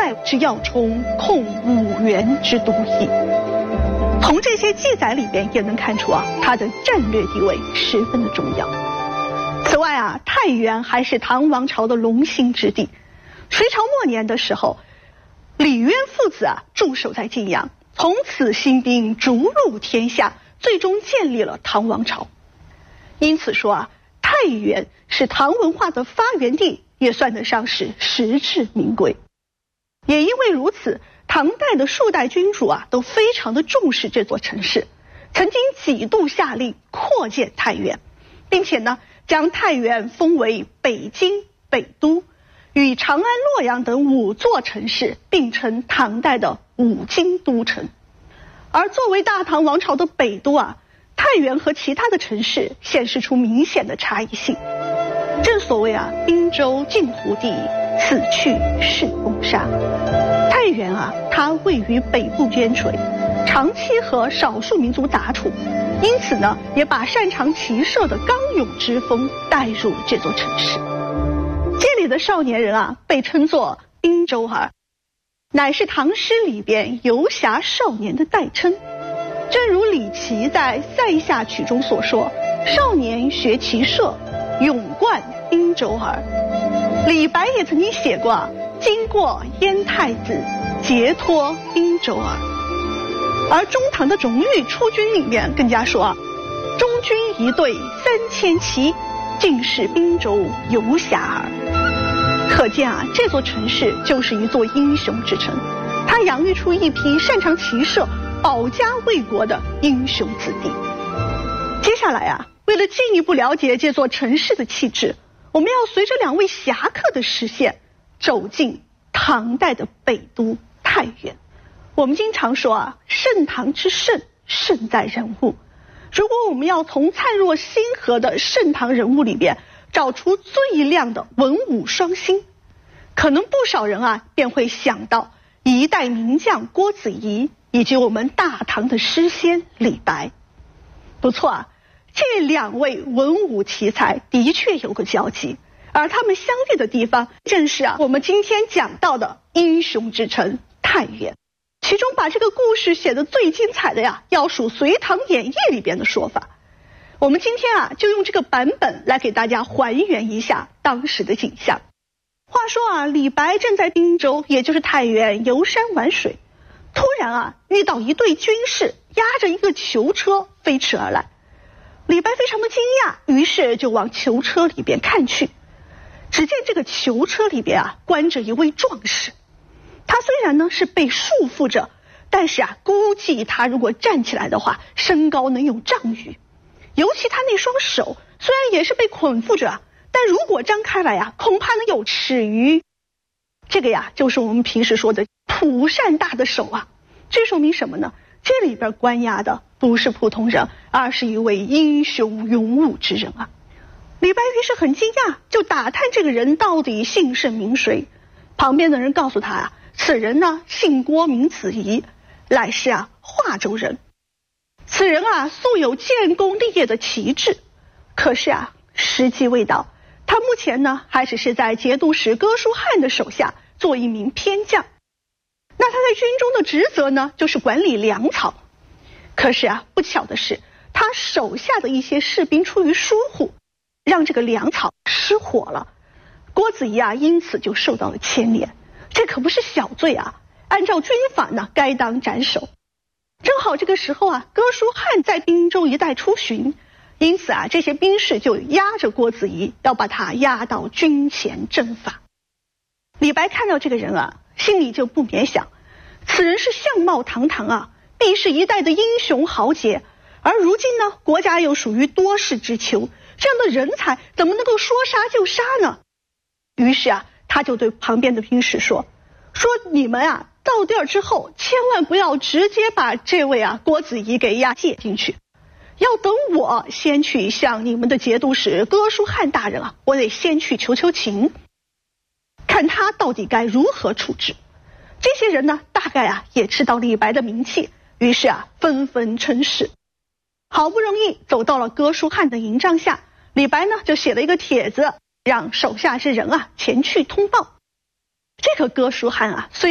外之要冲，控五原之都邑。从这些记载里边也能看出啊，他的战略地位十分的重要。此外啊，太原还是唐王朝的龙兴之地。隋朝末年的时候，李渊父子啊驻守在晋阳，从此兴兵逐鹿天下，最终建立了唐王朝。因此说啊，太原是唐文化的发源地，也算得上是实至名归。也因为如此，唐代的数代君主啊都非常的重视这座城市，曾经几度下令扩建太原，并且呢将太原封为北京、北都，与长安、洛阳等5座城市并称唐代的5京都城。而作为大唐王朝的北都啊，太原和其他的城市显示出明显的差异性。正所谓啊，滨州近乎地，此去是风沙。太原啊，它位于北部边陲，长期和少数民族打处，因此呢，也把擅长骑射的刚勇之风带入这座城市。这里的少年人啊，被称作滨州儿，乃是唐诗里边游侠少年的代称。正如李琦在《塞下曲》中所说：“少年学骑射，勇冠滨州儿。”李白也曾经写过啊，经过燕太子，节脱滨州儿。而中唐的种玉出军里面更加说啊，中军一队3000骑，尽是滨州游侠儿。可见啊，这座城市就是一座英雄之城，它养育出一批擅长骑射、保家卫国的英雄子弟。接下来啊，为了进一步了解这座城市的气质，我们要随着2位侠客的视线，走进唐代的北都太原。我们经常说啊，盛唐之盛，盛在人物。如果我们要从灿若星河的盛唐人物里边找出最亮的文武双星，可能不少人啊便会想到一代名将郭子仪，以及我们大唐的诗仙李白。不错啊，这2位文武奇才的确有个交集，而他们相遇的地方正是啊我们今天讲到的英雄之城太原。其中把这个故事写得最精彩的呀，要数《隋唐演义》里边的说法。我们今天啊就用这个版本来给大家还原一下当时的景象。话说啊，李白正在滨州，也就是太原游山玩水，突然啊遇到一队军士押着一个囚车飞驰而来。李白非常的惊讶，于是就往囚车里边看去。只见这个囚车里边啊关着一位壮士，他虽然呢是被束缚着，但是啊估计他如果站起来的话，身高能有丈余。尤其他那双手虽然也是被捆缚着啊，但如果张开来啊，恐怕能有尺余。这个呀就是我们平时说的蒲扇大的手啊。这说明什么呢？这里边关押的不是普通人，而是一位英雄勇武之人啊。李白于是很惊讶，就打探这个人到底姓甚名谁。旁边的人告诉他啊，此人呢姓郭名子仪，乃是啊华州人。此人啊素有建功立业的旗帜，可是啊时机未到，他目前呢还只是在节度使哥舒翰的手下做一名偏将。那他在军中的职责呢，就是管理粮草。可是啊，不巧的是，他手下的一些士兵出于疏忽，让这个粮草失火了。郭子仪啊，因此就受到了牵连。这可不是小罪啊，按照军法呢，该当斩首。正好这个时候啊，哥舒翰在滨州一带出巡，因此啊，这些兵士就押着郭子仪，要把他押到军前正法。李白看到这个人啊，心里就不免想，此人是相貌堂堂啊，必是一代的英雄豪杰，而如今呢，国家又属于多事之秋，这样的人才怎么能够说杀就杀呢？于是啊，他就对旁边的兵士说你们啊，到地儿之后，千万不要直接把这位啊郭子仪给押解进去，要等我先去向你们的节度使哥舒翰大人啊，我得先去求情，看他到底该如何处置。这些人呢，大概啊也知道李白的名气，于是啊纷纷称是。好不容易走到了哥舒翰的营帐下，李白呢就写了一个帖子，让手下之人啊前去通报。这个哥舒翰啊，虽